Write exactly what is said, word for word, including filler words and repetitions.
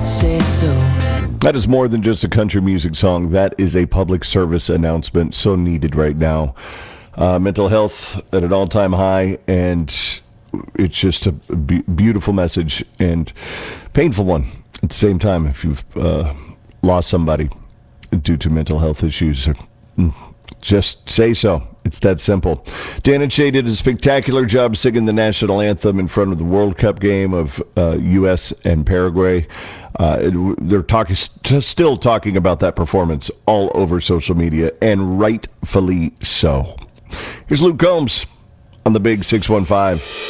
say so. That is more than just a country music song. That is a public service announcement so needed right now. Uh, mental health at an all-time high, and it's just a be- beautiful message and painful one at the same time if you've uh, lost somebody due to mental health issues. Just say so. It's that simple. Dan and Shay did a spectacular job singing the national anthem in front of the World Cup game of uh, U S and Paraguay. Uh, it, they're talking, st- still talking about that performance all over social media, and rightfully so. Here's Luke Combs on the Big six one five.